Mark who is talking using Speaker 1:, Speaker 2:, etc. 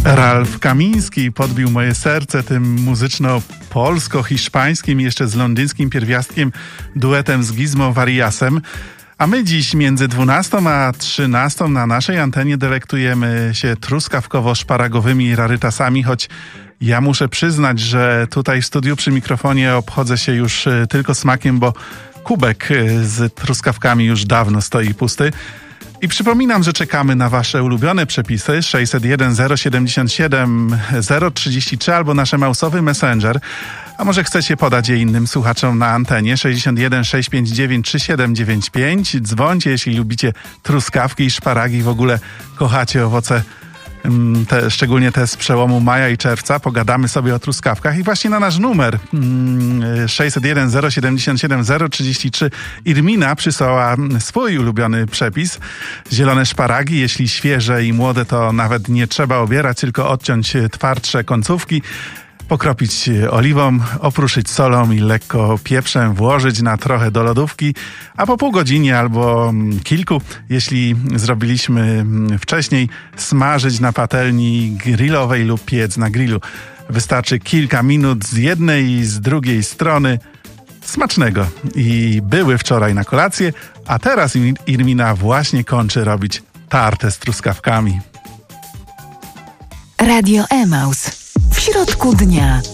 Speaker 1: Ralf Kamiński podbił moje serce tym muzyczno-polsko-hiszpańskim i jeszcze z londyńskim pierwiastkiem duetem z Gizmo Variasem. A my dziś między 12 a 13 na naszej antenie delektujemy się truskawkowo-szparagowymi rarytasami, choć ja muszę przyznać, że tutaj w studiu przy mikrofonie obchodzę się już tylko smakiem, bo kubek z truskawkami już dawno stoi pusty. I przypominam, że czekamy na wasze ulubione przepisy 601 077 033 albo nasz mausowy messenger. A może chcecie podać je innym słuchaczom na antenie 61 659 3795. Dzwońcie, jeśli lubicie truskawki i szparagi, w ogóle kochacie owoce, szczególnie te z przełomu maja i czerwca. Pogadamy sobie o truskawkach i właśnie na nasz numer 601 077 033 Irmina przysłała swój ulubiony przepis. Zielone szparagi, jeśli świeże i młode, to nawet nie trzeba obierać, tylko odciąć twardsze końcówki, pokropić oliwą, opruszyć solą i lekko pieprzem, włożyć na trochę do lodówki, a po pół godzinie albo kilku, jeśli zrobiliśmy wcześniej, smażyć na patelni grillowej lub piec na grillu. Wystarczy kilka minut z jednej i z drugiej strony. Smacznego. I były wczoraj na kolację, a teraz Irmina właśnie kończy robić tartę z truskawkami.
Speaker 2: Radio Emaus. W środku dnia.